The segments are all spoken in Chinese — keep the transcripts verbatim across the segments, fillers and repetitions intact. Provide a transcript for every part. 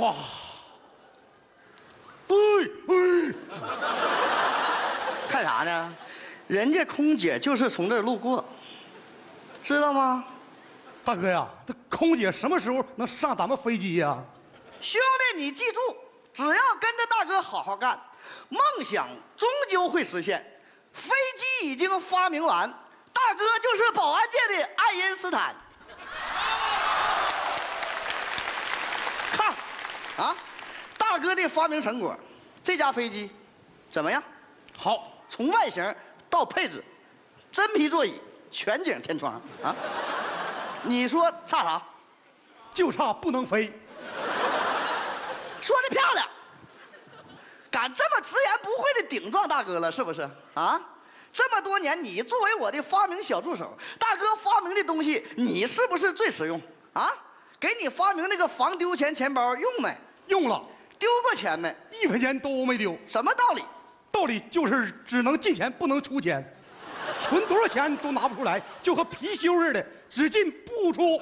哇！哎哎， 看啥呢？人家空姐就是从这儿路过，知道吗？ 大哥呀，这空姐什么时候能上咱们飞机呀？ 兄弟，你记住，只要跟着大哥好好干，梦想终究会实现。飞机已经发明完，大哥就是保安界的爱因斯坦。看，啊，大哥的发明成果，这架飞机怎么样？ 好， 从外形到配置，真皮座椅，全景天窗啊！你说差啥？ 就差不能飞。 说的漂亮，敢这么直言不讳的顶撞大哥了，是不是啊？这么多年，你作为我的发明小助手，大哥发明的东西，你是不是最实用啊？给你发明那个防丢钱钱包用没？ 用了， 丢过钱没？ 一分钱都没丢。 什么道理？ 道理就是只能进钱不能出钱，存多少钱都拿不出来，就和貔貅似的，只进不出。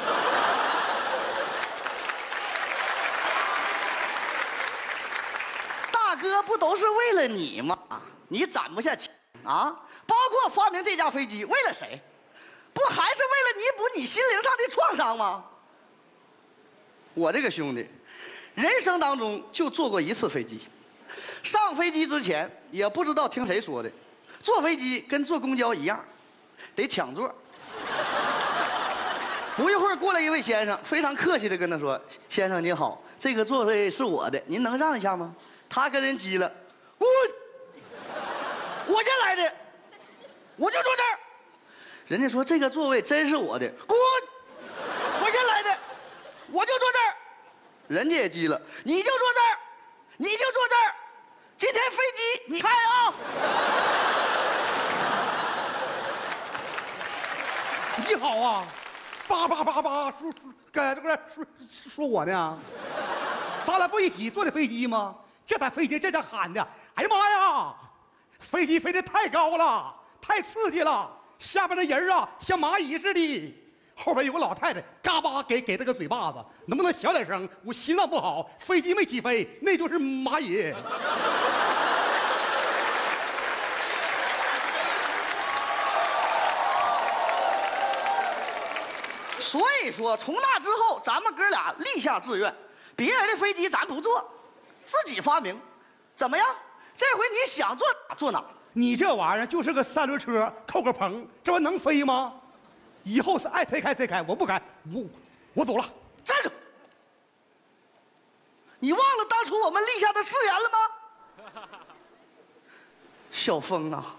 大哥不都是为了你吗？你攒不下钱啊！包括发明这架飞机，为了谁？不还是为了弥补你心灵上的创伤吗？我这个兄弟，人生当中就坐过一次飞机。上飞机之前也不知道听谁说的，坐飞机跟坐公交一样，得抢座。不一会儿过来一位先生，非常客气地跟他说：“先生您好，这个座位是我的，您能让一下吗？”他跟人急了：“滚！我先来的，我就坐这儿。”人家说：“这个座位真是我的，滚！我先来的，我就坐这儿。”人家也急了：“你就坐这儿，你就坐这儿。今天飞机你开啊！” 你好啊，叭叭叭叭说说，该这个说说我呢？咱俩不一起坐的飞机吗？这台飞机这家喊的，哎呀妈呀，飞机飞得太高了，太刺激了，下边的人啊像蚂蚁似的。后边有个老太太，嘎巴给给他个嘴巴子，能不能小点声？我心脏不好，飞机没起飞，那就是蚂蚁。 所以说，从那之后，咱们哥俩立下志愿，别人的飞机咱不坐，自己发明，怎么样？这回你想坐哪坐哪。 你这玩意儿就是个三轮车，扣个棚，这玩意能飞吗？以后是爱谁开谁开，我不开，我我走了。 站住！你忘了当初我们立下的誓言了吗？小峰啊，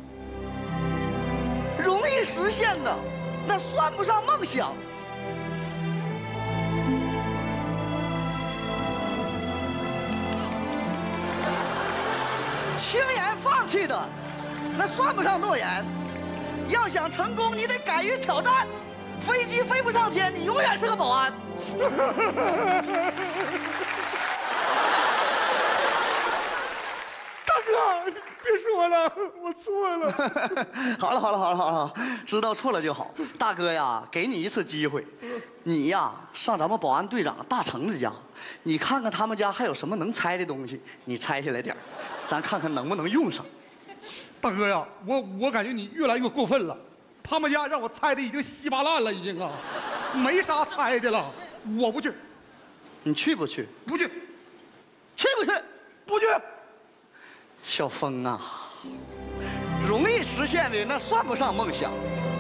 容易实现的，那算不上梦想。轻言放弃的，那算不上诺言。要想成功，你得敢于挑战。飞机飞不上天，你永远是个保安。 大哥，别说了，我错了。 好了好了好了好了，知道错了就好。大哥呀，给你一次机会，你呀上咱们保安队长大成子家，你看看他们家还有什么能拆的东西，你拆下来点儿，咱看看能不能用上。 大哥呀，我我感觉你越来越过分了，他们家让我拆的已经稀巴烂了，已经啊，没啥拆的了，我不去。 你去不去？ 不去。 去不去？ 不去。 小峰啊，容易实现的那算不上梦想，